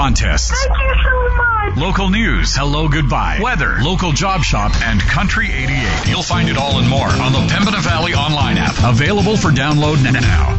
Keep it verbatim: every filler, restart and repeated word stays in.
contests. Thank you so much. Local news, hello goodbye, weather, local job shop, and Country eighty-eight. You'll find it all and more on the Pembina Valley online app. Available for download now.